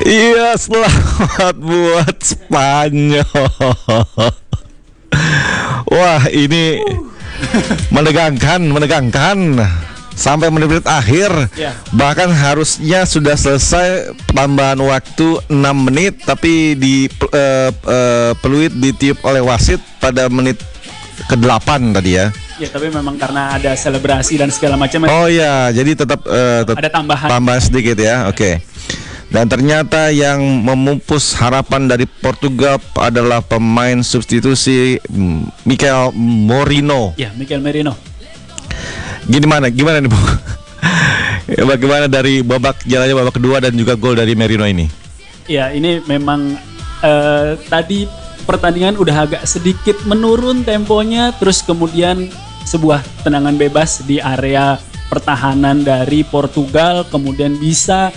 Iya, selamat buat Spanyol. Wah, ini menegangkan sampai menit-menit akhir. Bahkan harusnya sudah selesai tambahan waktu 6 menit, tapi peluit ditiup oleh wasit pada menit ke-8 tadi ya. Ya, tapi memang karena ada selebrasi dan segala macam. Oh ya, jadi tetap ada tambahan sedikit ya. Oke. Dan ternyata yang memupus harapan dari Portugal adalah pemain substitusi Mikel Merino. Ya, Mikel Merino. Gimana nih, Bu? Bagaimana dari jalannya babak kedua dan juga gol dari Merino ini? Ya, ini memang tadi pertandingan udah agak sedikit menurun temponya, terus kemudian sebuah tendangan bebas di area pertahanan dari Portugal, kemudian bisa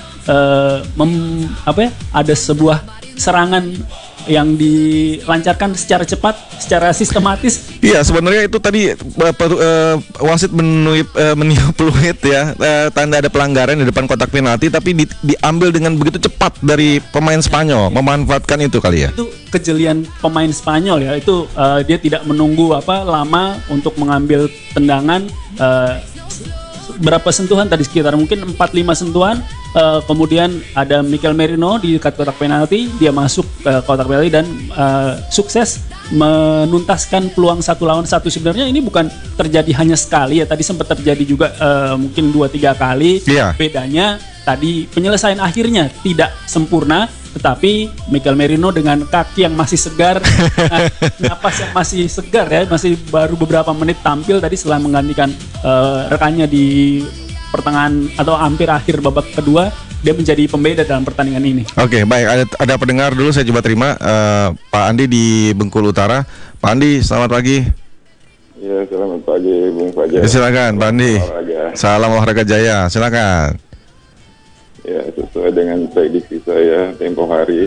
ada sebuah serangan yang dilancarkan secara cepat, secara sistematis. Iya, sebenarnya itu tadi wasit meniup peluit ya, tanda ada pelanggaran di depan kotak penalti, tapi diambil dengan begitu cepat dari pemain Spanyol, memanfaatkan itu kali ya. Itu kejelian pemain Spanyol ya, itu dia tidak menunggu lama untuk mengambil tendangan. Berapa sentuhan tadi, sekitar mungkin 4-5 sentuhan. Kemudian ada Mikel Merino di kotak penalti, dia masuk ke kotak penalti dan sukses menuntaskan peluang 1-1. Sebenarnya ini bukan terjadi hanya sekali ya, tadi sempat terjadi juga mungkin 2-3 kali. Bedanya tadi penyelesaian akhirnya tidak sempurna, tetapi Mikel Merino dengan kaki yang masih segar, napas yang masih segar ya, masih baru beberapa menit tampil tadi setelah menggantikan rekannya di pertengahan atau hampir akhir babak kedua, dia menjadi pembeda dalam pertandingan ini. Oke, baik, ada pendengar dulu, saya coba terima. Pak Andi di Bengkulu Utara. Pak Andi, selamat pagi. Ya, selamat pagi Bung Fajar. Silakan Pak Andi. Salam olahraga jaya, silakan. Ya, sesuai dengan prediksi saya tempo hari,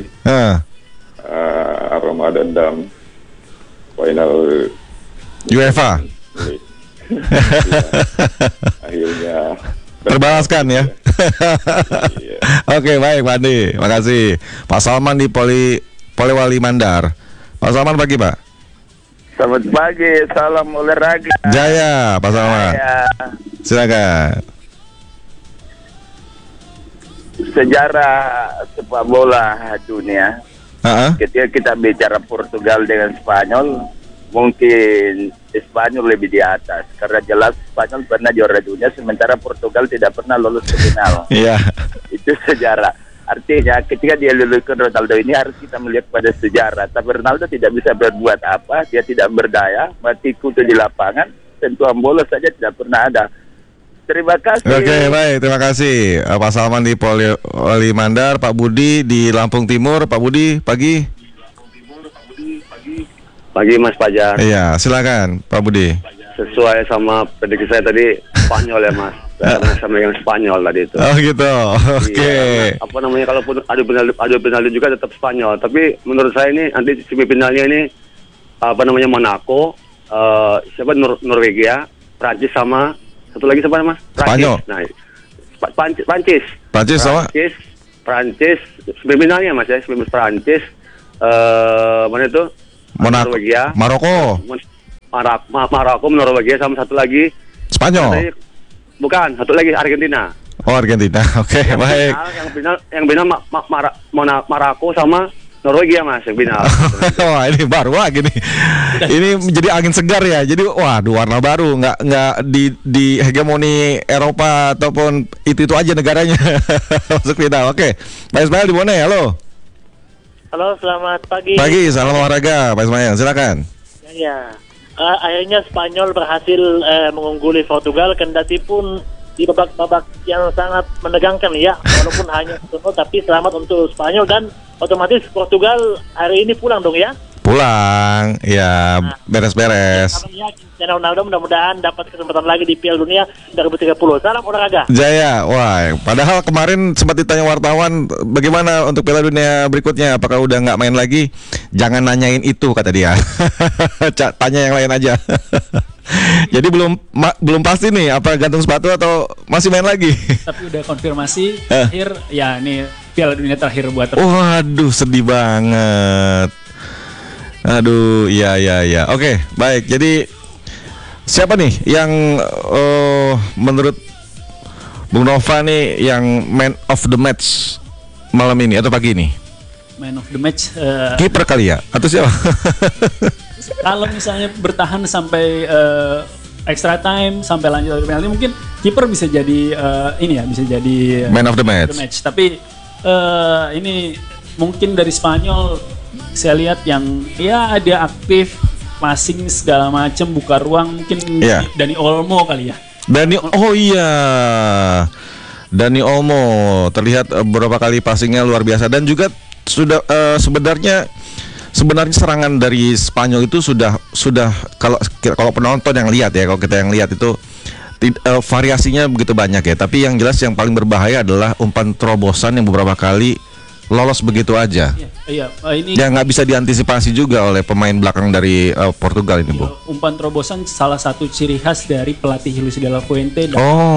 Ramadan Dam final UEFA. Akhirnya terbalaskan ya. Oke, baik Pak Andi, makasih. Pak Salman di Polewali Mandar. Pak Salman, pagi Pak. Selamat pagi, salam olahraga jaya Pak Salman. Silakan. Sejarah sepak bola dunia. Ketika kita bicara Portugal dengan Spanyol, mungkin Spanyol lebih di atas karena jelas Spanyol pernah juara dunia sementara Portugal tidak pernah lolos ke final. Itu sejarah. Artinya ketika dia lulukan Ronaldo ini harus kita melihat pada sejarah. Tapi Ronaldo tidak bisa berbuat apa, dia tidak berdaya, mati kutu di lapangan, sentuhan bola saja tidak pernah ada. Terima kasih. Oke, baik, terima kasih Pak Salman di Polewali Mandar. Pak Budi di Lampung Timur. Pak Budi, pagi. Pagi Mas Fajar. Iya, silakan Pak Budi. Sesuai sama prediksi saya tadi, Spanyol ya Mas. Karena sama yang Spanyol tadi itu. Oh gitu. Oke. Iya, kalaupun adu penalti juga tetap Spanyol. Tapi menurut saya ini nanti semifinalnya ini Monaco, Norwegia, Prancis sama satu lagi siapa Mas? Spanyol. Nah, Prancis sama Prancis semifinalnya Mas ya, semifinal Prancis. Mana itu? Norwegia, Maroko, Norwegia sama satu lagi Spanyol. Bukan, satu lagi Argentina. Oh, Argentina. Oke, baik. Yang final Maroko sama Norwegia Mas yang final. Wah, ini baru lagi nih. Ini menjadi angin segar ya. Jadi waduh, warna baru, nggak di hegemoni Eropa ataupun itu aja negaranya masuk final. Oke. Pak Ismail di Bone, halo. Halo, selamat pagi. Pagi, salam olahraga, Pak Ismail, silakan. Ya, akhirnya Spanyol berhasil mengungguli Portugal, kendati pun di babak-babak yang sangat menegangkan ya, walaupun hanya 1-0, tapi selamat untuk Spanyol dan otomatis Portugal hari ini pulang dong ya. Pulang, ya beres-beres. Cristiano Ronaldo mudah-mudahan dapat kesempatan lagi di Piala Dunia 2030. Salam olahraga. Jaya, wah. Padahal kemarin sempat ditanya wartawan bagaimana untuk Piala Dunia berikutnya, apakah udah nggak main lagi? Jangan nanyain itu kata dia. Tanya yang lain aja. Jadi belum pasti nih apa gantung sepatu atau masih main lagi. Tapi udah konfirmasi terakhir ya nih Piala Dunia terakhir buat. Waduh, sedih banget. Aduh, iya. Oke, baik. Jadi siapa nih yang menurut Bung Nova nih yang man of the match malam ini atau pagi ini? Man of the match. Kiper kali ya atau siapa? Kalau misalnya bertahan sampai extra time sampai lanjut penalti mungkin kiper bisa jadi bisa jadi man of the match. Tapi ini mungkin dari Spanyol saya lihat yang ya dia aktif passing segala macam buka ruang mungkin Dani Olmo kali ya. Dani Olmo terlihat beberapa kali passingnya luar biasa dan juga sudah sebenarnya serangan dari Spanyol itu sudah kalau penonton yang lihat ya, kalau kita yang lihat itu variasinya begitu banyak ya. Tapi yang jelas yang paling berbahaya adalah umpan terobosan yang beberapa kali lolos begitu aja. Ini yang nggak bisa diantisipasi juga oleh pemain belakang dari Portugal ini, Bu. Umpan terobosan salah satu ciri khas dari pelatih Luis de la Fuente.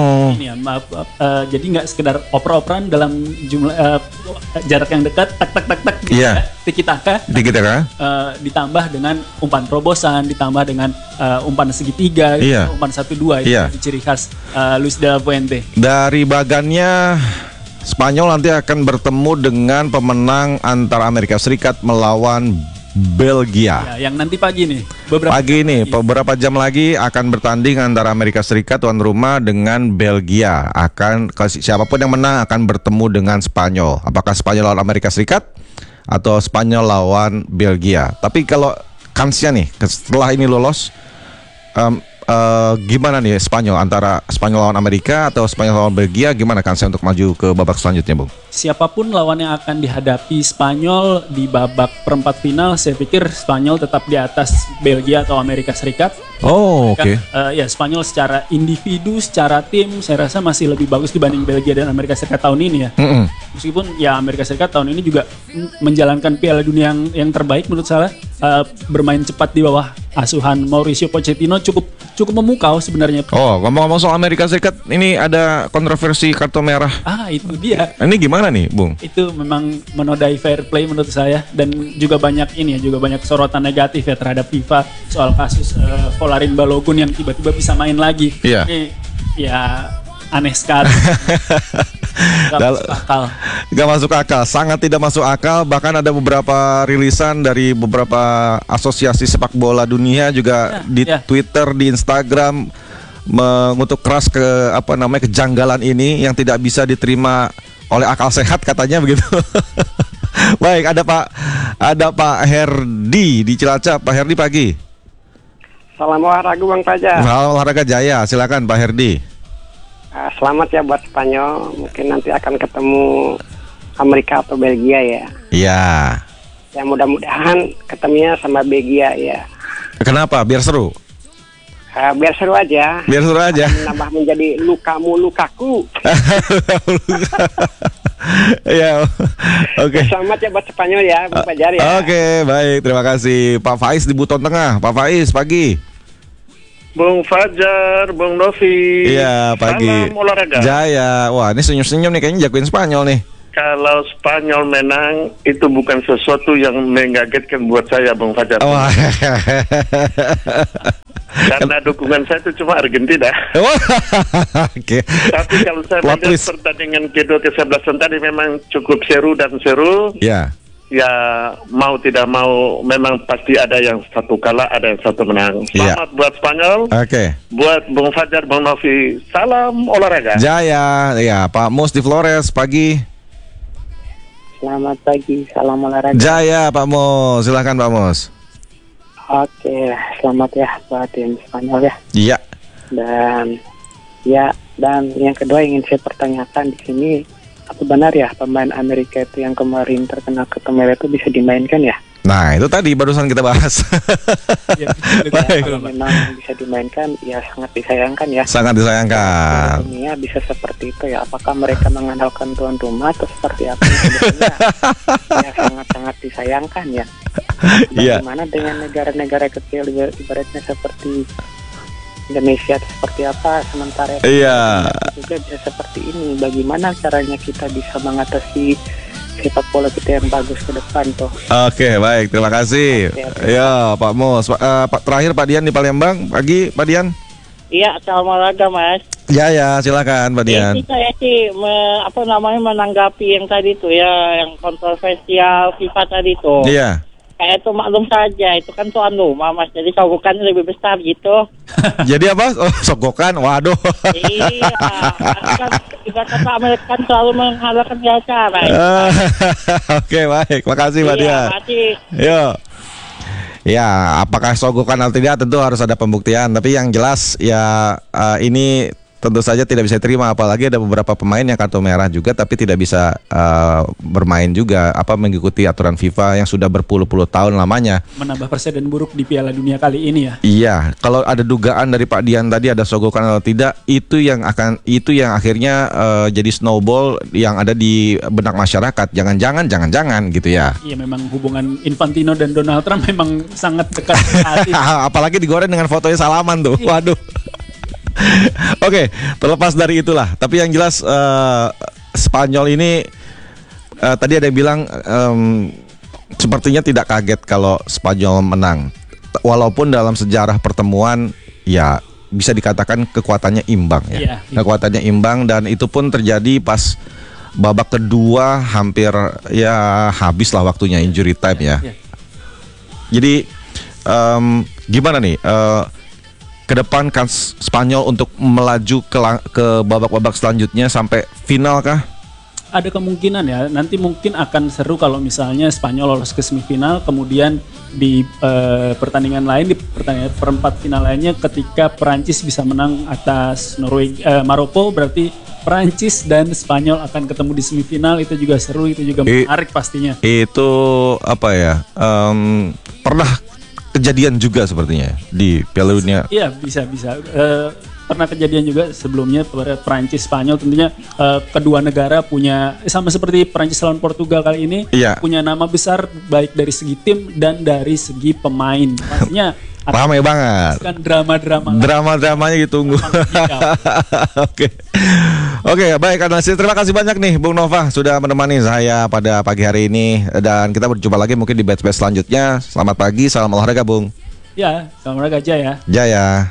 Jadi nggak sekedar oper-operan dalam jumlah jarak yang dekat, tak. Tiki-taka. Ditambah dengan umpan terobosan, ditambah dengan umpan segitiga, umpan 1-2 itu ciri khas Luis de la Fuente. Dari bagannya Spanyol nanti akan bertemu dengan pemenang antara Amerika Serikat melawan Belgia. Yang nanti pagi nih. Beberapa jam lagi akan bertanding antara Amerika Serikat tuan rumah dengan Belgia. Siapapun yang menang akan bertemu dengan Spanyol. Apakah Spanyol lawan Amerika Serikat atau Spanyol lawan Belgia? Tapi kalau kansnya nih setelah ini lolos, gimana nih Spanyol, antara Spanyol lawan Amerika atau Spanyol lawan Belgia, gimana kansnya untuk maju ke babak selanjutnya, Bung? Siapapun lawan yang akan dihadapi Spanyol di babak perempat final, saya pikir Spanyol tetap di atas Belgia atau Amerika Serikat. Oke. Spanyol secara individu, secara tim, saya rasa masih lebih bagus dibanding Belgia dan Amerika Serikat tahun ini ya. Meskipun ya Amerika Serikat tahun ini juga menjalankan Piala Dunia yang terbaik menurut saya, bermain cepat di bawah asuhan Mauricio Pochettino cukup memukau sebenarnya. Ngomong-ngomong soal Amerika Serikat, ini ada kontroversi kartu merah. Itu dia. Ini gimana nih, Bung? Itu memang menodai fair play menurut saya, dan juga banyak sorotan negatif ya terhadap FIFA soal kasus Folarin Balogun yang tiba-tiba bisa main lagi. Iya. Ini ya aneh sekali. Gak masuk akal, sangat tidak masuk akal. Bahkan ada beberapa rilisan dari beberapa asosiasi sepak bola dunia juga Twitter, di Instagram mengutuk keras kejanggalan ini yang tidak bisa diterima oleh akal sehat katanya begitu. Baik, ada Pak Herdi di Cilacap. Pak Herdi pagi. Salam olahraga Bang Fajar. Salam olahraga Jaya, silakan Pak Herdi. Selamat ya buat Spanyol. Mungkin nanti akan ketemu Amerika atau Belgia ya. Iya. Ya mudah-mudahan ketemunya sama Belgia ya. Kenapa? Biar seru. Biar seru aja. Menambah menjadi lukaku. Ya, oke. Selamat ya buat Spanyol ya, Bang Fajar ya. Oke, baik, terima kasih. Pak Faiz di Buton Tengah. Pak Faiz, pagi. Bung Fajar, Bung Novi. Iya, pagi. Salam olahraga. Jaya. Wah, ini senyum-senyum nih, kayaknya jagoin Spanyol nih. Kalau Spanyol menang, itu bukan sesuatu yang mengagetkan buat saya, Bung Fajar. Karena dukungan saya itu cuma Argentina. Oke. Tapi kalau saya melihat pertandingan kedua ke-11 tadi memang cukup seru. Ya. Ya mau tidak mau memang pasti ada yang satu kalah, ada yang satu menang. Selamat buat Spanyol. Oke. Buat Bung Fajar, Bung Novi, salam olahraga. Jaya. Ya, Pak Mus di Flores, pagi. Selamat pagi, salam olahraga. Jaya, Pak Mus. Silakan Pak Mus. Oke, selamat ya buat tim Spanyol ya. Iya. Dan yang kedua ingin saya pertanyakan di sini, apa benar ya pemain Amerika itu yang kemarin terkena kartu merah itu bisa dimainkan ya? Nah, itu tadi barusan kita bahas. Kalau memang bisa dimainkan, ya sangat disayangkan ya. Sangat disayangkan. Dunia bisa seperti itu ya. Apakah mereka mengandalkan tuan rumah atau seperti apa? Ya sangat-sangat disayangkan ya. Bagaimana dengan negara-negara kecil ibaratnya seperti Indonesia seperti apa, sementara juga bisa seperti ini. Bagaimana caranya kita bisa mengatasi sepak bola kita yang bagus ke depan tuh? Oke, baik, terima kasih. Ya, Pak Mus. Pak terakhir Pak Dian di Palembang. Pagi, Pak Dian. Iya, selamat olahraga, Mas. Ya, silakan Pak Dian. Saya sih menanggapi yang tadi tuh ya, yang kontroversial FIFA tadi tuh. Iya. Kayak itu maklum saja, itu kan tuan rumah, Mas. Jadi sogokannya lebih besar gitu. Jadi apa? Oh, sogokan? Waduh. Iya. Kan juga kata Amerika kan selalu menghalalkan acara. Oke, baik. Makasih, Pak Dian. Makasih. Yo. Ya, apakah sogokan atau tidak tentu harus ada pembuktian. Tapi yang jelas ya ini tentu saja tidak bisa terima, apalagi ada beberapa pemain yang kartu merah juga tapi tidak bisa bermain juga mengikuti aturan FIFA yang sudah berpuluh-puluh tahun lamanya. Menambah presiden buruk di Piala Dunia kali ini ya. Iya, kalau ada dugaan dari Pak Dian tadi ada sogokan atau tidak, itu yang akhirnya jadi snowball yang ada di benak masyarakat. Jangan-jangan gitu ya. Iya, memang hubungan Infantino dan Donald Trump memang sangat dekat hati. Apalagi digoreng dengan fotonya salaman tuh. Waduh. Oke, terlepas dari itulah. Tapi yang jelas Spanyol ini tadi ada yang bilang sepertinya tidak kaget kalau Spanyol menang. Walaupun dalam sejarah pertemuan ya bisa dikatakan kekuatannya imbang ya. Kekuatannya imbang dan itu pun terjadi pas babak kedua hampir ya habis lah waktunya, injury time ya. Jadi gimana nih? Ke depan kan Spanyol untuk melaju ke babak-babak selanjutnya sampai final kah? Ada kemungkinan ya, nanti mungkin akan seru kalau misalnya Spanyol lolos ke semifinal, kemudian di pertandingan lain, di pertandingan perempat final lainnya ketika Perancis bisa menang atas Maroko, berarti Perancis dan Spanyol akan ketemu di semifinal. Itu juga seru, itu juga menarik pastinya. Itu apa ya, pernah kejadian juga sepertinya di Piala Dunia. Iya, bisa. Pernah kejadian juga sebelumnya pada Perancis Spanyol. Tentunya kedua negara punya sama seperti Perancis lawan Portugal kali ini, punya nama besar baik dari segi tim dan dari segi pemain. Pastinya ramai banget. Kan drama-dramanya ditunggu. Oke, baik analisis. Terima kasih banyak nih Bung Nova sudah menemani saya pada pagi hari ini, dan kita berjumpa lagi mungkin di batch-batch selanjutnya. Selamat pagi, salam olahraga Bung. Ya, salam olahraga Jaya. Jaya.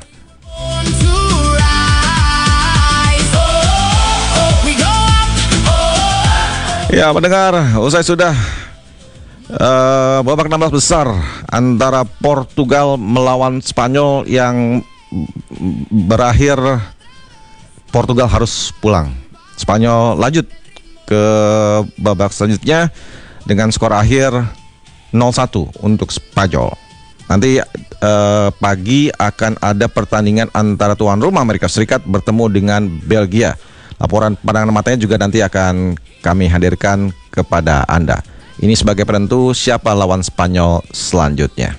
Ya, mendengar, usai sudah babak 16 besar antara Portugal melawan Spanyol yang berakhir Portugal harus pulang. Spanyol lanjut ke babak selanjutnya dengan skor akhir 0-1 untuk Spanyol. Nanti pagi akan ada pertandingan antara tuan rumah Amerika Serikat bertemu dengan Belgia. Laporan pandangan matanya juga nanti akan kami hadirkan kepada Anda. Ini sebagai penentu siapa lawan Spanyol selanjutnya.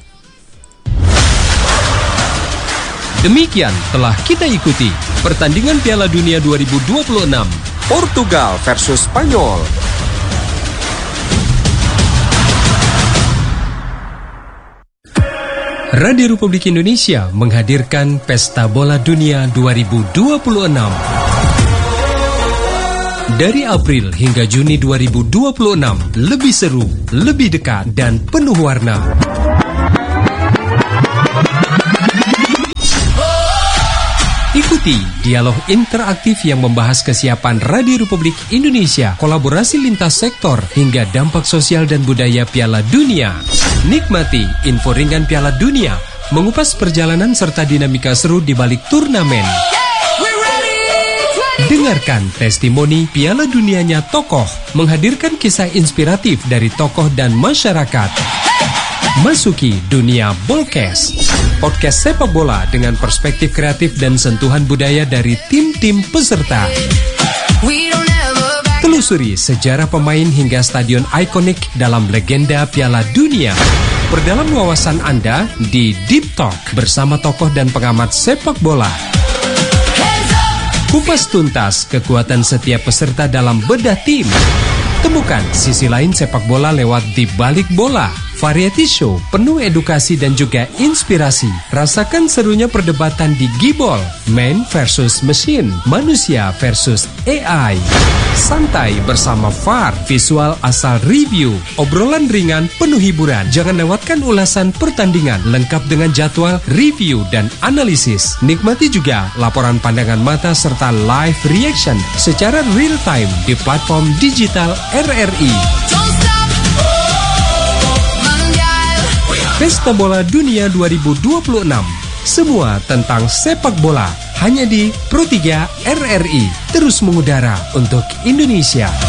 Demikian telah kita ikuti pertandingan Piala Dunia 2026 Portugal versus Spanyol. Radio Republik Indonesia menghadirkan Pesta Bola Dunia 2026. Dari April hingga Juni 2026, lebih seru, lebih dekat, dan penuh warna. Ikuti dialog interaktif yang membahas kesiapan Radio Republik Indonesia, kolaborasi lintas sektor, hingga dampak sosial dan budaya Piala Dunia. Nikmati info ringan Piala Dunia, mengupas perjalanan serta dinamika seru di balik turnamen. Dengarkan testimoni Piala Dunianya tokoh, menghadirkan kisah inspiratif dari tokoh dan masyarakat. Masuki dunia Bolcast, podcast sepak bola dengan perspektif kreatif dan sentuhan budaya dari tim-tim peserta. Telusuri sejarah pemain hingga stadion ikonik dalam legenda Piala Dunia. Perdalam wawasan Anda di Deep Talk bersama tokoh dan pengamat sepak bola. Kupas tuntas kekuatan setiap peserta dalam bedah tim. Temukan sisi lain sepak bola lewat Di Balik Bola. variety show, penuh edukasi dan juga inspirasi. Rasakan serunya perdebatan di Gibol, man versus machine, manusia versus AI. Santai bersama VAR, visual asal review, obrolan ringan penuh hiburan. Jangan lewatkan ulasan pertandingan lengkap dengan jadwal, review, dan analisis. Nikmati juga laporan pandangan mata serta live reaction secara real time di platform digital RRI. Pesta Bola Dunia 2026. Semua tentang sepak bola hanya di Pro 3 RRI. Terus mengudara untuk Indonesia.